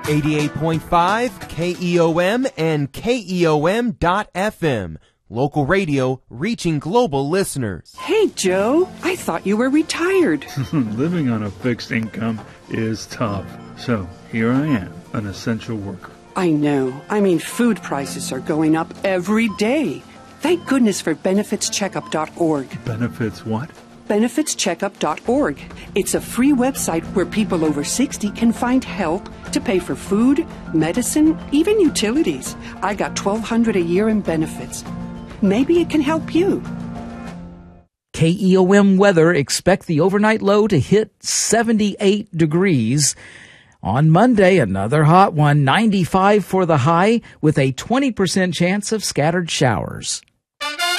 88.5 KEOM and KEOM.FM. Local radio reaching global listeners. Hey, Joe, I thought you were retired. Living on a fixed income is tough. So here I am, an essential worker. I know. I mean, food prices are going up every day. Thank goodness for benefitscheckup.org. Benefits what? benefitscheckup.org. It's a free website where people over 60 can find help to pay for food, medicine, even utilities. I got $1,200 a year in benefits. Maybe it can help you. KEOM weather, expect the overnight low to hit 78 degrees. On Monday, another hot one, 95 for the high, with a 20% chance of scattered showers.